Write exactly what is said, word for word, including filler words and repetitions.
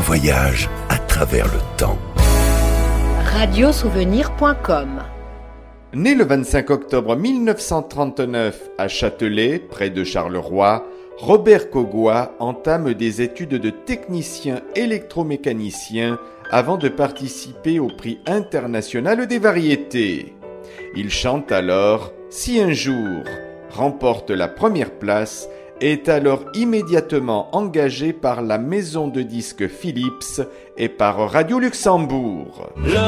voyage à travers le temps. radiosouvenir point com. Né le vingt-cinq octobre mille neuf cent trente-neuf à Châtelet, près de Charleroi, Robert Cogoi entame des études de technicien électromécanicien avant de participer au prix international des variétés. Il chante alors « Si un jour », remporte la première place et est alors immédiatement engagé par la maison de disques Philips et par Radio Luxembourg.